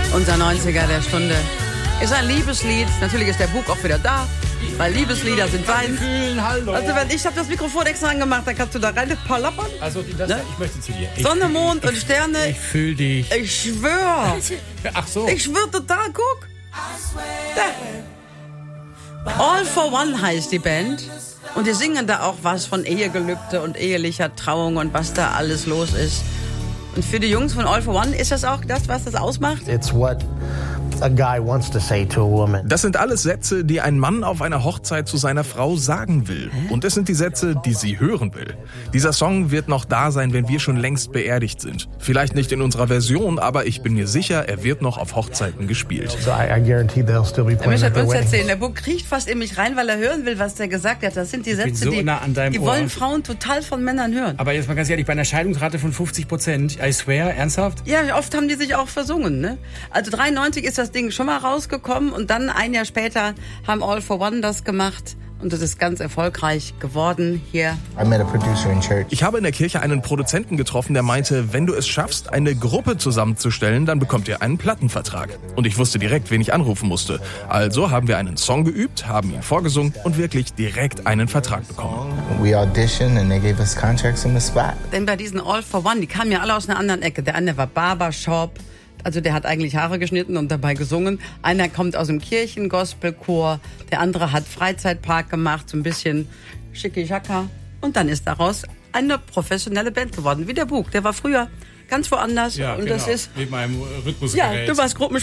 Unser 90er der Stunde ist ein Liebeslied. Natürlich ist der Bug auch wieder da, weil Liebeslieder sind sein. Also wenn ich habe das Mikrofon extra angemacht, dann kannst du da rein palappern. Also das, ne? Ich möchte zu dir. Sonne, Mond und Sterne. Ich fühl dich. Ich schwöre. Ach so. Ich schwöre total, guck. Da. All for One heißt die Band. Und die singen da auch was von Ehegelübde und ehelicher Trauung und was da alles los ist. Und für die Jungs von All for One ist das auch das, was das ausmacht? It's what a guy wants to say to a woman. Das sind alles Sätze, die ein Mann auf einer Hochzeit zu seiner Frau sagen will. Und es sind die Sätze, die sie hören will. Dieser Song wird noch da sein, wenn wir schon längst beerdigt sind. Vielleicht nicht in unserer Version, aber ich bin mir sicher, er wird noch auf Hochzeiten gespielt. So I guarantee they'll still be Er playing möchte at their uns weddings. erzählen, der Bub kriecht fast in mich rein, weil er hören will, was der gesagt hat. Das sind die Sätze, so nah an deinem die Ohr. wollen Frauen total von Männern hören. Aber jetzt mal ganz ehrlich, bei einer Scheidungsrate von 50%, I swear, ernsthaft? Ja, oft haben die sich auch versungen, ne? Also 93 ist das Ding schon mal rausgekommen und dann ein Jahr später haben All for One das gemacht und das ist ganz erfolgreich geworden hier. I met a producer in church. Ich habe in der Kirche einen Produzenten getroffen, der meinte, wenn du es schaffst, eine Gruppe zusammenzustellen, dann bekommt ihr einen Plattenvertrag. Und ich wusste direkt, wen ich anrufen musste. Also haben wir einen Song geübt, haben ihn vorgesungen und wirklich direkt einen Vertrag bekommen. We auditioned and they gave us contracts on the spot. Denn bei diesen All for One, die kamen ja alle aus einer anderen Ecke. Der eine war Barbershop, also der hat eigentlich Haare geschnitten und dabei gesungen. Einer kommt aus dem Kirchen-Gospelchor, der andere hat Freizeitpark gemacht, so ein bisschen Schicki-Schacka. Und dann ist daraus eine professionelle Band geworden, wie der Bug. Der war früher ganz woanders. Ja, und genau. das ist Mit meinem Rhythmusgerät. ja, du warst